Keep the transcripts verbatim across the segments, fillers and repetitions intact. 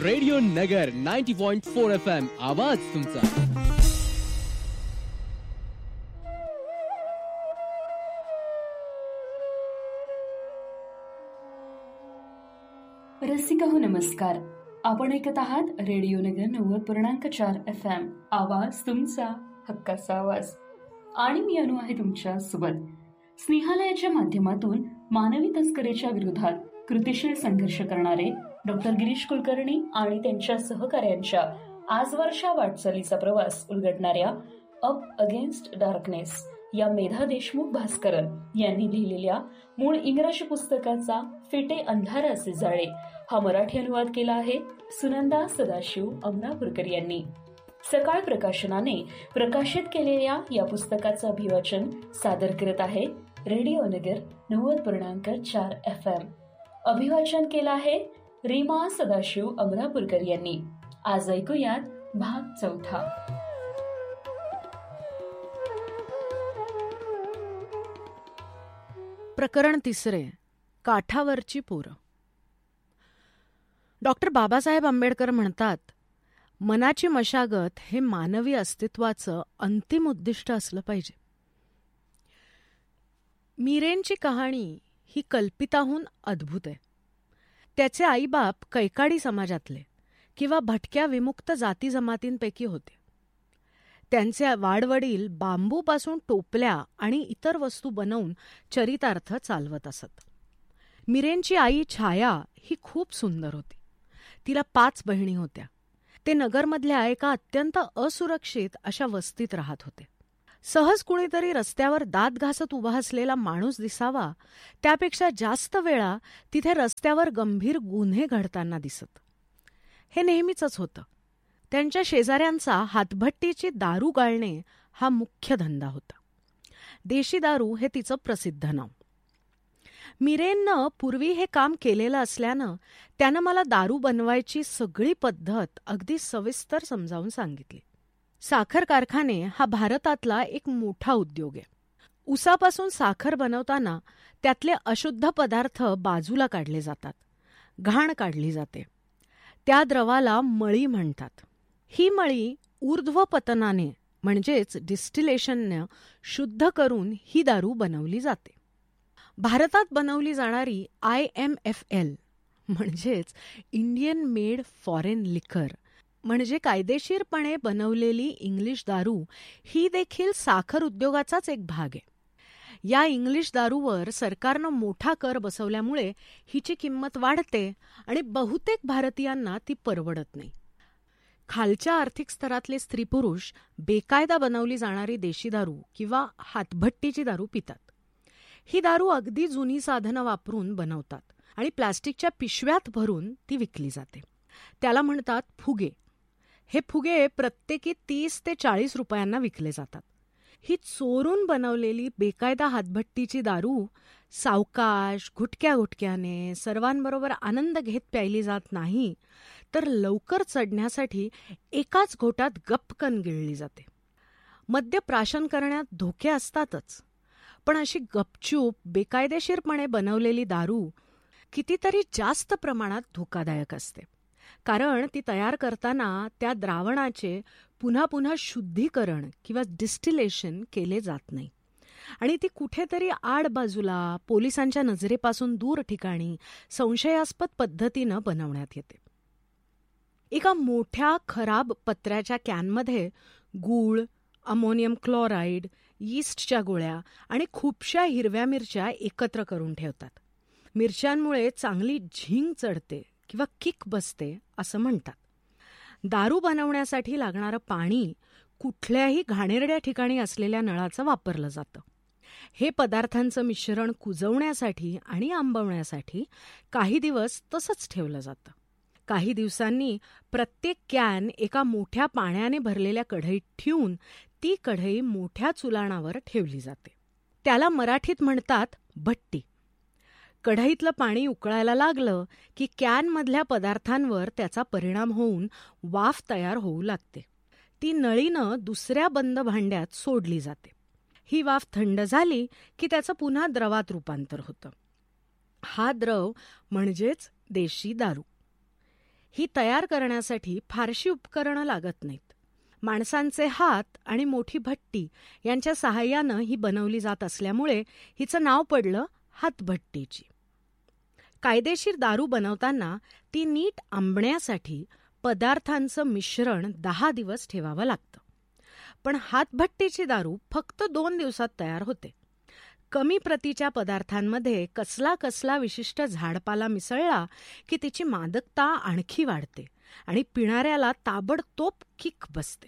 Radio नगर ninety point four F M आवाज तुमचा. रसिका हो नमस्कार. आपण ऐकत आहात रेडिओ नगर नव्वद पूर्णांक चार एफ एम आवाज तुमचा हक्काचा आवाज. आणि मी अनु आहे तुमच्या सोबत. स्नेहालयाच्या माध्यमातून मानवी तस्करीच्या विरोधात कृतिशील संघर्ष करणारे डॉक्टर गिरीश कुलकर्णी आणि त्यांच्या सहकाऱ्यांच्या आजवरच्या वाटचालीचा प्रवास उलगडणाऱ्या अप अगेन्स्ट डार्कनेस या मेधा देशमुख भास्करन यांनी लिहिलेल्या मूळ इंग्रजी पुस्तकाचा फिटे अंधाराचे जाळे हा मराठी अनुवाद केला आहे सुनंदा सदाशिव अमरापूरकर यांनी. सकाळ प्रकाशनाने प्रकाशित केलेल्या या पुस्तकाचं अभिवाचन सादर करत आहे रेडिओ नगर नव्वद पूर्णांक चार एफ एम. अभिवाचन केलं आहे रीमा सदाशिव अमरापूरकर यांनी. आज ऐकूयात भाग चौथा. प्रकरण तिसरे, काठावरची पोरं. डॉक्टर बाबासाहेब आंबेडकर म्हणतात, मनाची मशागत हे मानवी अस्तित्वाचं अंतिम उद्दिष्ट असलं पाहिजे. मीरेंची कहाणी ही कल्पिताहून अद्भुत आहे. त्याचे आईबाप कैकाडी समाजातले किंवा भटक्या विमुक्त जाती जमातींपैकी होते. त्यांचे वाडवडील बांबूपासून टोपल्या आणि इतर वस्तू बनवून चरितार्थ चालवत असत. मीरेंची आई छाया ही खूप सुंदर होती. तिला पाच बहिणी होत्या. ते नगरमधल्या एका अत्यंत असुरक्षित अशा वस्तीत राहत होते. सहज कुणीतरी रस्त्यावर दात घासत उभा असलेला माणूस दिसावा, त्यापेक्षा जास्त वेळा तिथे रस्त्यावर गंभीर गुन्हे घडताना दिसत. हे नेहमीचंच होतं. त्यांच्या शेजाऱ्यांचा हातभट्टीची दारू गाळणे हा मुख्य धंदा होता. देशी दारू हे तिचं प्रसिद्ध नाव. मीरेंनं पूर्वी हे काम केलेलं असल्यानं त्यानं मला दारू बनवायची सगळी पद्धत अगदी सविस्तर समजावून सांगितली. साखर कारखाने हा भारतातला एक मोठा उद्योग आहे. ऊसापासून साखर बनवताना त्यातले अशुद्ध पदार्थ बाजूला काढले जातात. घाण काढली जाते. त्या द्रवाला मळी म्हणतात. ही मळी ऊर्ध्वपतनाने म्हणजेच डिस्टिलेशनने शुद्ध करून ही दारू बनवली जाते. भारतात बनवली जाणारी आय एम एफ एल म्हणजेच इंडियन मेड फॉरेन लिकर म्हणजे कायदेशीरपणे बनवलेली इंग्लिश दारू ही देखील साखर उद्योगाचाच एक भाग आहे. या इंग्लिश दारूवर सरकारनं मोठा कर बसवल्यामुळे हिची किंमत वाढते आणि बहुतेक भारतीयांना ती परवडत नाही. खालच्या आर्थिक स्तरातले स्त्री पुरुष बेकायदा बनवली जाणारी देशी दारू किंवा हातभट्टीची दारू पितात. ही दारू अगदी जुनी साधनं वापरून बनवतात आणि प्लास्टिकच्या पिशव्यात भरून ती विकली जाते. त्याला म्हणतात फुगे. हे फुगे प्रत्येकी तीस ते चाळीस रुपयांना विकले जातात. ही चोरून बनवलेली बेकायदा हातभट्टीची दारू सावकाश घुटक्या घुटक्याने सर्वांबरोबर आनंद घेत प्यायली जात नाही, तर लवकर चढण्यासाठी एकाच घोटात गपकन गिळली जाते. मद्य प्राशन करण्यात धोके असतातच, पण अशी गपचूप बेकायदेशीरपणे बनवलेली दारू कितीतरी जास्त प्रमाणात धोकादायक असते. कारण ती तयार करताना त्या द्रावणाचे पुन्हा पुन्हा शुद्धीकरण किंवा डिस्टिलेशन केले जात नाही आणि ती कुठेतरी आड बाजूला पोलिसांच्या नजरेपासून दूर ठिकाणी संशयास्पद पद्धतीनं बनवण्यात येते. एका मोठ्या खराब पत्र्याच्या कॅनमध्ये गूळ, अमोनियम क्लोराईड, यीस्टच्या गोळ्या आणि खूपशा हिरव्या मिरच्या एकत्र करून ठेवतात. मिरच्यांमुळे चांगली झिंग चढते किंवा किक बसते असं म्हणतात. दारू बनवण्यासाठी लागणारं पाणी कुठल्याही घाणेरड्या ठिकाणी असलेल्या नळाचं वापरलं जातं. हे पदार्थांचं मिश्रण कुजवण्यासाठी आणि आंबवण्यासाठी काही दिवस तसंच ठेवलं जातं. काही दिवसांनी प्रत्येक कॅन एका मोठ्या पाण्याने भरलेल्या कढईत ठेवून ती कढई मोठ्या चुलाणावर ठेवली जाते. त्याला मराठीत म्हणतात भट्टी. कढईतलं पाणी उकळायला लागलं की कॅनमधल्या पदार्थांवर त्याचा परिणाम होऊन वाफ तयार होऊ लागते. ती नळीनं दुसऱ्या बंद भांड्यात सोडली जाते. ही वाफ थंड झाली की त्याचं पुन्हा द्रवात रूपांतर होतं. हा द्रव म्हणजेच देशी दारू. ही तयार करण्यासाठी फारशी उपकरणं लागत नाहीत. माणसांचे हात आणि मोठी भट्टी यांच्या सहाय्यानं ही बनवली जात असल्यामुळे हिचं नाव पडलं हातभट्टीची. कायदेशीर दारू बनवताना ती नीट आंबण्यासाठी पदार्थांचं मिश्रण दहा दिवस ठेवावं लागतं. पण हातभट्टीची दारू फक्त दोन दिवसात तयार होते. कमी प्रतीच्या पदार्थांमध्ये कसला कसला विशिष्ट झाडपाला मिसळला की तिची मादकता आणखी वाढते आणि पिणाऱ्याला ताबडतोब किक बसते.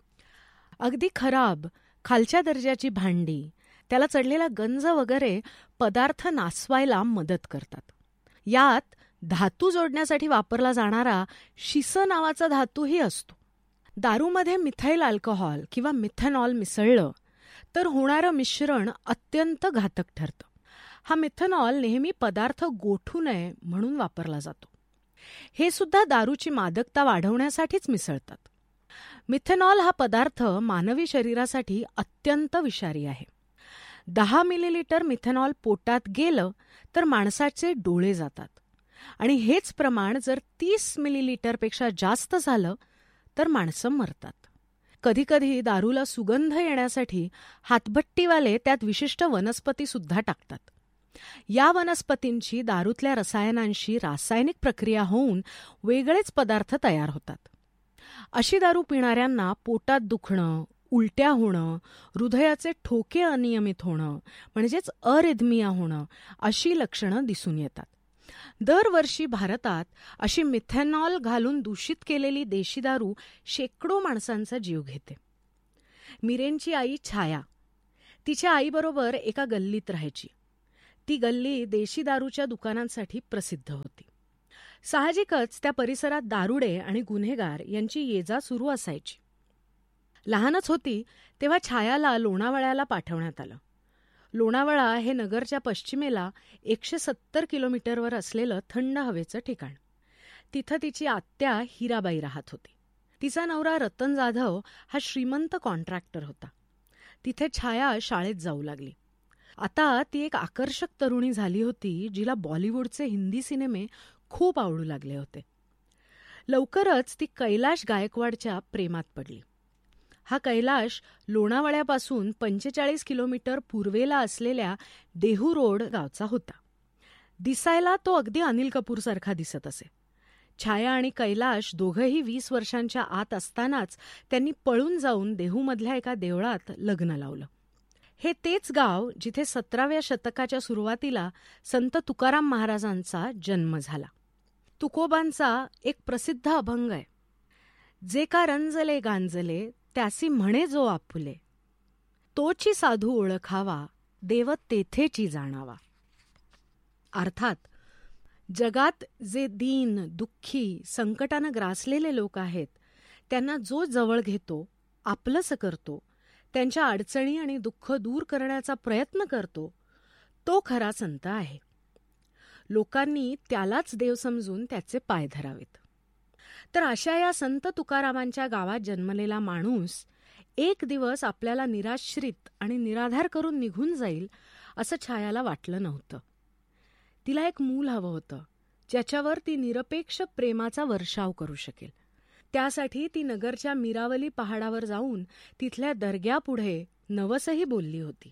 अगदी खराब, खालच्या दर्जाची भांडी, त्याला चढलेला गंज वगैरे पदार्थ नासवायला मदत करतात. यात धातू जोडण्यासाठी वापरला जाणारा शिस नावाचा धातूही असतो. दारूमध्ये मिथाईल अल्कोहॉल किंवा मिथेनॉल मिसळलं तर होणारं मिश्रण अत्यंत घातक ठरतं. हा मिथेनॉल नेहमी पदार्थ गोठू नये म्हणून वापरला जातो. हे सुद्धा दारूची मादकता वाढवण्यासाठीच मिसळतात. मिथेनॉल हा पदार्थ मानवी शरीरासाठी अत्यंत विषारी आहे. दहा मिलीलिटर मिथेनॉल पोटात गेलं तर माणसाचे डोळे जातात आणि हेच प्रमाण जर तीस मिलीलिटरपेक्षा जास्त झालं तर माणसं मरतात. कधीकधी दारूला सुगंध येण्यासाठी हातभट्टीवाले त्यात विशिष्ट वनस्पती सुद्धा टाकतात. या वनस्पतींची दारूतल्या रसायनांशी रासायनिक प्रक्रिया होऊन वेगळेच पदार्थ तयार होतात. अशी दारू पिणाऱ्यांना पोटात दुखणं, उलट्या होणं, हृदयाचे ठोके अनियमित होणं म्हणजेच अरिथमिया होणं अशी लक्षणं दिसून येतात. दरवर्षी भारतात अशी मिथेनॉल घालून दूषित केलेली देशी दारू शेकडो माणसांचा जीव घेते. मिरेनची आई छाया तिच्या आईबरोबर एका गल्लीत राहायची. ती गल्ली देशी दारूच्या दुकानांसाठी प्रसिद्ध होती. साहजिकच त्या परिसरात दारुडे आणि गुन्हेगार यांची ये-जा सुरू असायची. लहानच होती तेव्हा छायाला लोणावळ्याला पाठवण्यात आलं. लोणावळा हे नगरच्या पश्चिमेला एकशे सत्तर किलोमीटरवर असलेलं थंड हवेचं ठिकाण. तिथं तिची आत्या हिराबाई राहत होती. तिचा नवरा रतन जाधव हा श्रीमंत कॉन्ट्रॅक्टर होता. तिथे छाया शाळेत जाऊ लागली. आता ती एक आकर्षक तरुणी झाली होती जिला बॉलिवूडचे हिंदी सिनेमे खूप आवडू लागले होते. लवकरच ती कैलाश गायकवाडच्या प्रेमात पडली. हा कैलाश लोणावळ्यापासून पंचेचाळीस किलोमीटर पूर्वेला असलेल्या देहू रोड गावचा होता. दिसायला तो अगदी अनिल कपूरसारखा दिसत असे. छाया आणि कैलाश दोघंही वीस वर्षांच्या आत असतानाच त्यांनी पळून जाऊन देहूमधल्या एका देवळात लग्न लावलं. हे तेच गाव जिथे सतराव्या शतकाच्या सुरुवातीला संत तुकाराम महाराजांचा जन्म झाला. तुकोबांचा एक प्रसिद्ध अभंग आहे, जे का रंजले गांजले त्यासी म्हणे जो आपुले, तोची साधू ओळखावा देव तेथेची जाणावा. अर्थात जगात जे दीन, दुःखी, संकटानं ग्रासलेले लोक आहेत त्यांना जो जवळ घेतो, आपलंसं करतो, त्यांच्या अडचणी आणि दुःख दूर करण्याचा प्रयत्न करतो, तो खरा संत आहे. लोकांनी त्यालाच देव समजून त्याचे पाय धरावेत. तर अशा या संत तुकारामांच्या गावात जन्मलेला माणूस एक दिवस आपल्याला निराश्रित आणि निराधार करून निघून जाईल असं छायाला वाटलं नव्हतं. तिला एक मूल हवं होतं ज्याच्यावर ती निरपेक्ष प्रेमाचा वर्षाव करू शकेल. त्यासाठी ती नगरच्या मीरावली पहाडावर जाऊन तिथल्या दर्ग्यापुढे नवसही बोलली होती.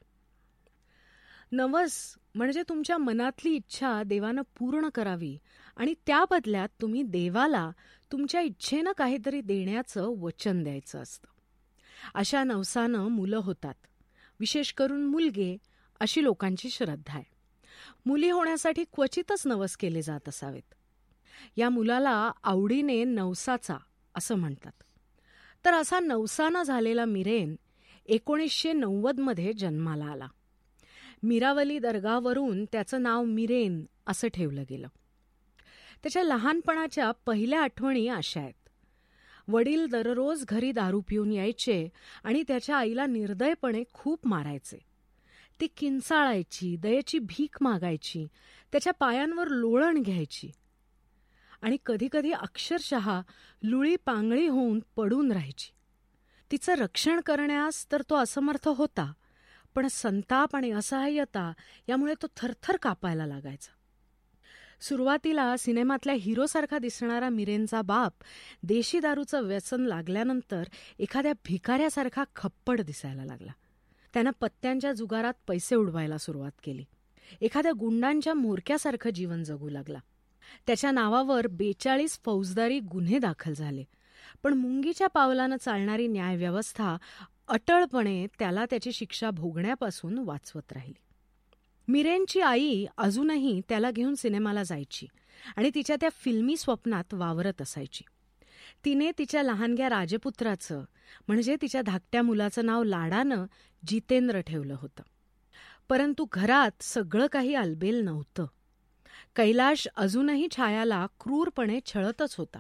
नवस म्हणजे तुमच्या मनातली इच्छा देवानं पूर्ण करावी आणि त्या बदल्यात तुम्ही देवाला तुमच्या इच्छेनं काहीतरी देण्याचं वचन द्यायचं असतं. अशा नवसानं मुलं होतात, विशेष करून मुलगे अशी लोकांची श्रद्धा आहे. मुली होण्यासाठी क्वचितच नवस केले जात असावेत. या मुलाला आवडीने नवसाचा असं म्हणतात. तर असा नवसानं झालेला मिरेन एकोणीसशे नव्वदमध्ये जन्माला आला. मीरावली दर्गावरून त्याचं नाव मिरेन असं ठेवलं गेलं. त्याच्या लहानपणाच्या पहिल्या आठवणी अशा आहेत. वडील दररोज घरी दारू पिऊन यायचे आणि त्याच्या आईला निर्दयपणे खूप मारायचे. ती किंचाळायची, दयेची भीक मागायची, त्याच्या पायांवर लोळण घ्यायची आणि कधीकधी अक्षरशः लुळी पांगळी होऊन पडून राहायची. तिचं रक्षण करण्यास तर तो असमर्थ होता, पण संताप आणि असहाय्यता यामुळे तो थरथर कापायला लागायचा. सुरुवातीला सिनेमातल्या हिरोसारखा दिसणारा मिरेनचा बाप देशी दारूचं व्यसन लागल्यानंतर एखाद्या भिकाऱ्यासारखा खप्पड दिसायला लागला. त्यानं पत्त्यांच्या जुगारात पैसे उडवायला सुरुवात केली. एखाद्या गुंडांच्या म्होरक्यासारखं जीवन जगू लागला. त्याच्या नावावर बेचाळीस फौजदारी गुन्हे दाखल झाले, पण मुंगीच्या पावलानं चालणारी न्यायव्यवस्था अटळपणे त्याला त्याची शिक्षा भोगण्यापासून वाचवत राहिली. मिरेनची आई अजूनही त्याला घेऊन सिनेमाला जायची आणि तिच्या त्या फिल्मी स्वप्नात वावरत असायची. तिने तिच्या लहानग्या राजपुत्राचं म्हणजे तिच्या धाकट्या मुलाचं नाव लाडानं जितेंद्र ठेवलं होतं. परंतु घरात सगळं काही आलबेल नव्हतं. कैलाश अजूनही छायाला क्रूरपणे छळतच होता.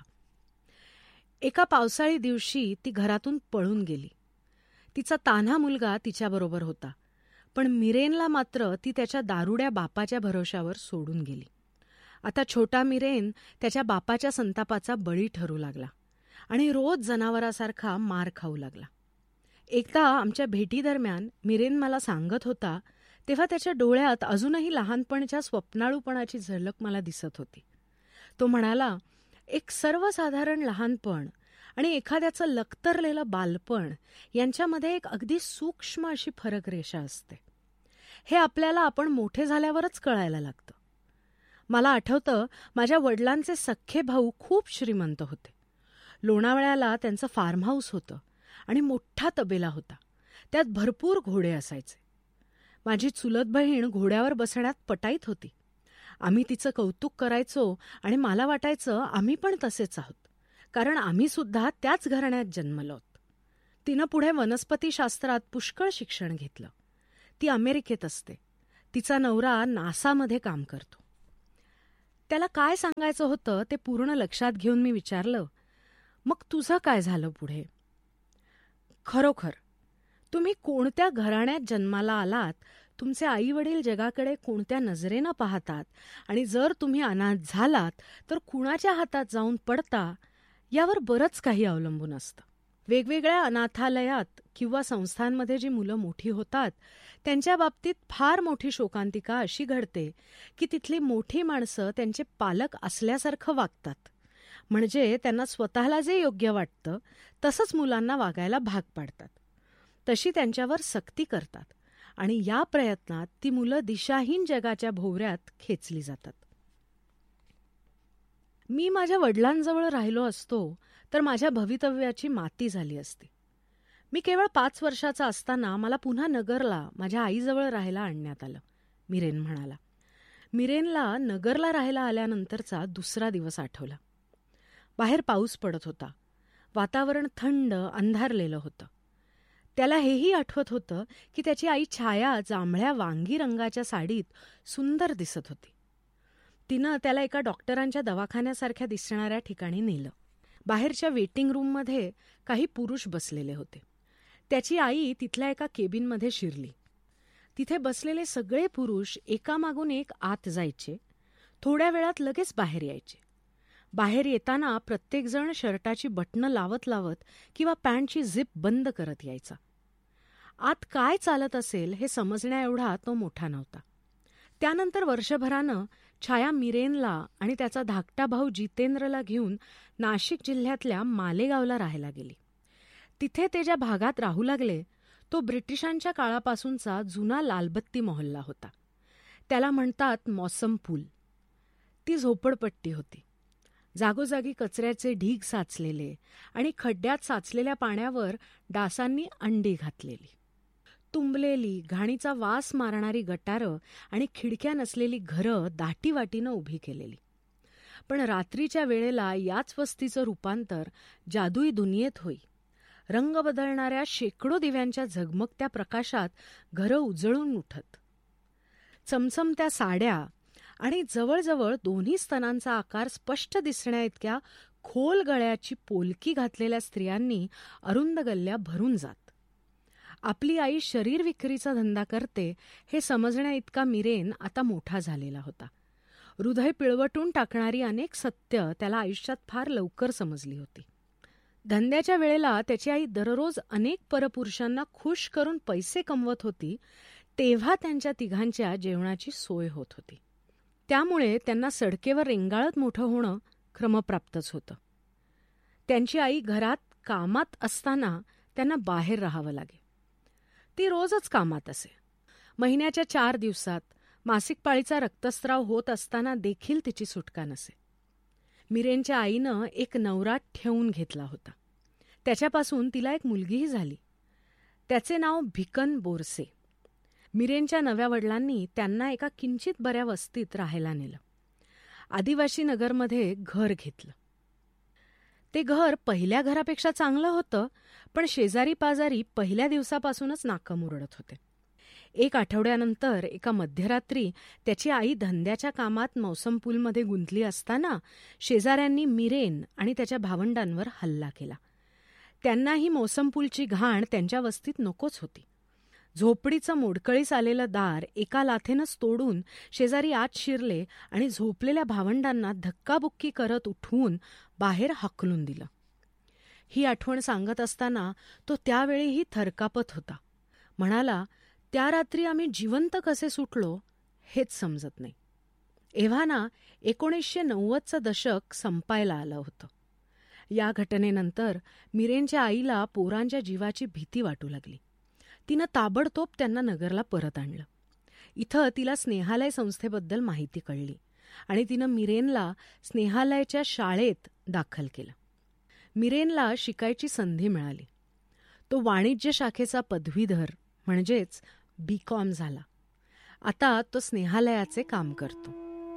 एका पावसाळी दिवशी ती घरातून पळून गेली. तिचा तान्हा मुलगा तिच्याबरोबर होता, पण मिरेनला मात्र ती त्याच्या दारुड्या बापाच्या भरोशावर सोडून गेली. आता छोटा मिरेन त्याच्या बापाच्या संतापाचा बळी ठरू लागला आणि रोज जनावरासारखा मार खाऊ लागला. एकदा आमच्या भेटीदरम्यान मिरेन मला सांगत होता तेव्हा त्याच्या डोळ्यात अजूनही लहानपणच्या स्वप्नाळूपणाची झलक मला दिसत होती. तो म्हणाला, एक सर्वसाधारण लहानपण आणि एखाद्याचं लक्तरलेलं बालपण यांच्यामध्ये एक अगदी सूक्ष्म अशी फरक रेषा असते. हे आपल्याला आपण मोठे झाल्यावरच कळायला लागतं. मला आठवतं, माझ्या वडिलांचे सख्खे भाऊ खूप श्रीमंत होते. लोणावळ्याला त्यांचं फार्म हाऊस होतं आणि मोठा तबेला होता. त्यात भरपूर घोडे असायचे. माझी चुलत बहीण घोड्यावर बसण्यात पटाईत होती. आम्ही तिचं कौतुक करायचो आणि मला वाटायचं आम्ही पण तसेच आहोत, कारण आम्ही सुद्धा त्याच घराण्यात जन्मलो आहोत. तिनं पुढे वनस्पतीशास्त्रात पुष्कळ शिक्षण घेतलं. ती अमेरिकेत असते. तिचा नवरा नासामध्ये काम करतो. त्याला काय सांगायचं होतं ते पूर्ण लक्षात घेऊन मी विचारलं, मग तुझं काय झालं पुढे? खरोखर तुम्ही कोणत्या घराण्यात जन्माला आलात, तुमचे आई वडील जगाकडे कोणत्या नजरेनं पाहतात आणि जर तुम्ही अनाथ झालात तर कुणाच्या हातात जाऊन पडता यावर बरंच काही अवलंबून असतं. वेगवेगळ्या अनाथालयात किंवा संस्थांमध्ये जी मुलं मोठी होतात त्यांच्या बाबतीत फार मोठी शोकांतिका अशी घडते की तिथली मोठी माणसं त्यांचे पालक असल्यासारखं वागतात. म्हणजे त्यांना स्वतःला जे योग्य वाटतं तसंच मुलांना वागायला भाग पाडतात. तशी त्यांच्यावर सक्ती करतात आणि या प्रयत्नात ती मुलं दिशाहीन जगाच्या भोवऱ्यात खेचली जातात. मी माझ्या वडिलांजवळ राहिलो असतो तर माझ्या भवितव्याची माती झाली असती. मी केवळ पाच वर्षाचा असताना मला पुन्हा नगरला माझ्या आईजवळ राहायला आणण्यात आलं, मिरेन म्हणाला. मिरेनला नगरला राहायला आल्यानंतरचा दुसरा दिवस आठवला. बाहेर पाऊस पडत होता. वातावरण थंड अंधारलेलं होतं. त्याला हेही आठवत होतं की त्याची आई छाया जांभळ्या वांगी रंगाच्या साडीत सुंदर दिसत होती. तिनं त्याला एका डॉक्टरांच्या दवाखान्यासारख्या दिसणाऱ्या ठिकाणी नेलं. बाहेरच्या वेटिंग रूममध्ये काही पुरुष बसलेले होते. त्याची आई तिथल्या एका केबिनमध्ये शिरली. तिथे बसलेले सगळे पुरुष एकामागून एक आत जायचे. थोड्या वेळात लगेच बाहेर यायचे. बाहेर येताना प्रत्येकजण शर्टाची बटणं लावत लावत किंवा पॅन्टची झिप बंद करत यायचा. आत काय चालत असेल हे समजण्या एवढा तो मोठा नव्हता. त्यानंतर वर्षभरानं छाया मिरेनला आणि त्याचा धाकटा भाऊ जितेंद्रला घेऊन नाशिक जिल्ह्यातल्या मालेगावला राहायला गेली. तिथे ते ज्या भागात राहू लागले तो ब्रिटिशांच्या काळापासूनचा जुना लालबत्ती मोहल्ला होता. त्याला म्हणतात मौसम पूल. ती झोपडपट्टी होती. जागोजागी कचऱ्याचे ढीग साचलेले आणि खड्ड्यात साचलेल्या पाण्यावर डासांनी अंडी घातलेली. तुंबलेली घाणीचा वास मारणारी गटारं आणि खिडक्या नसलेली घरं दाटीवाटीनं उभी केलेली. पण रात्रीच्या वेळेला याच वस्तीचं रूपांतर जादुई दुनियेत होई. रंग बदलणाऱ्या शेकडो दिव्यांच्या झगमगत्या प्रकाशात घरं उजळून उठत. चमचमत्या साड्या आणि जवळजवळ दोन्ही स्तनांचा आकार स्पष्ट दिसण्या इतक्या खोल गळ्याची पोलकी घातलेल्या स्त्रियांनी अरुंद गल्ल्या भरून जात. आपली आई शरीर विक्रीचा धंदा करते हे समजण्या इतका मिरेन आता मोठा झालेला होता. हृदय पिळवटून टाकणारी अनेक सत्य त्याला आयुष्यात फार लवकर समजली होती. धंद्याच्या वेळेला त्याची आई दररोज अनेक परपुरुषांना खुश करून पैसे कमवत होती तेव्हा त्यांच्या तिघांच्या जेवणाची सोय होत होती. त्यामुळे त्यांना सडकेवर रेंगाळत मोठं होणं क्रमप्राप्तच होतं. त्यांची आई घरात कामात असताना त्यांना बाहेर राहावं लागे. ती रोजच कामात असे. महिन्याच्या चार दिवसात मासिक पाळीचा रक्तस्राव होत असताना देखील तिची सुटका नसे. मिरेनच्या आईनं एक नवरा ठेवून घेतला होता. त्याच्यापासून तिला एक मुलगीही झाली. त्याचे नाव भिकन बोरसे. मिरेनच्या नव्या वडिलांनी त्यांना एका किंचित बऱ्या वस्तीत राहायला नेलं. आदिवासी नगरमध्ये घर घेतलं. ते घर पहिल्या घरापेक्षा चांगलं होतं, पण शेजारी पाजारी पहिल्या दिवसापासूनच नाकं मुरडत होते. एक आठवड्यानंतर एका मध्यरात्री त्याची आई धंद्याच्या कामात मौसम पूलमध्ये गुंतली असताना शेजाऱ्यांनी मिरेन आणि त्याच्या भावंडांवर हल्ला केला. त्यांनाही मौसम पूलची घाण त्यांच्या वस्तीत नकोच होती. झोपडीचं मोडकळीस आलेलं दार एका लाथेनंच तोडून शेजारी आत शिरले आणि झोपलेल्या भावंडांना धक्काबुक्की करत उठवून बाहेर हाकलून दिलं. ही आठवण सांगत असताना तो त्यावेळीही थरकापत होता. म्हणाला, त्या रात्री आम्ही जिवंत कसे सुटलो हेच समजत नाही. एव्हाना एकोणीसशे नव्वदचं दशक संपायला आलं होतं. या घटनेनंतर मिरेनच्या आईला पोरांच्या जीवाची भीती वाटू लागली. तिनं ताबडतोब त्यांना नगरला परत आणलं. इथं तिला स्नेहालय संस्थेबद्दल माहिती कळली आणि तिनं मिरेनला स्नेहालयाच्या शाळेत दाखल केलं. मिरेनला शिकायची संधी मिळाली. तो वाणिज्य शाखेचा पदवीधर म्हणजेच बी कॉम झाला. आता तो स्नेहालयाचे काम करतो.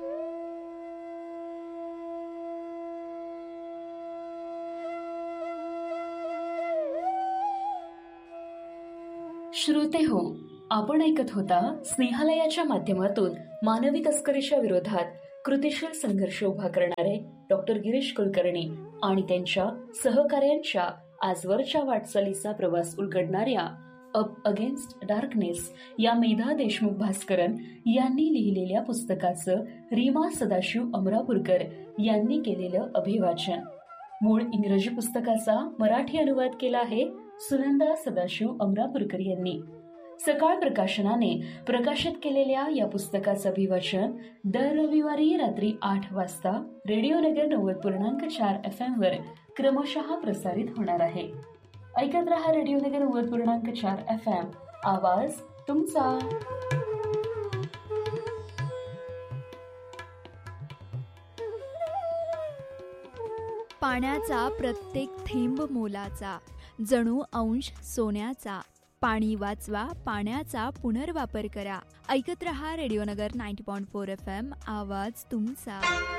श्रोते हो, आपण ऐकत होता स्नेहालयाच्या माध्यमातून मानवी तस्करीच्या विरोधात कृतिशील संघर्ष उभा करणारे डॉक्टर गिरीश कुलकर्णी आणि त्यांच्या सहकार्यांच्या आजवरच्या वाटचालीचा प्रवास उलगडणाऱ्या अप अगेन्स्ट डार्कनेस या मेधा देशमुख भास्करन यांनी लिहिलेल्या पुस्तकाचं रीमा सदाशिव अमरापूरकर यांनी केलेलं अभिवाचन. मूळ इंग्रजी पुस्तकाचा मराठी अनुवाद केला आहे सुनंदा सदाशिव अमरापूरकर यांनी. सकाळ प्रकाशनाने प्रकाशित केलेल्या या पुस्तकाचं अभिवाचन दर रविवारी रात्री आठ वाजता रेडिओ नगर नव्वद पूर्णांक चार एफ एम वर क्रमशः प्रसारित होणार आहे. ऐकत रहा रेडिओ नगर नव्वद पूर्णांक चार एफ एम, आवाज तुमचा. पाण्याचा प्रत्येक थेंब मोलाचा, जणू अंश सोन्याचा. पाणी वाचवा, पाण्याचा पुनर्वापर करा. ऐकत रहा रेडिओ नगर नव्वद पॉइंट चार एफ एम, आवाज तुमचा.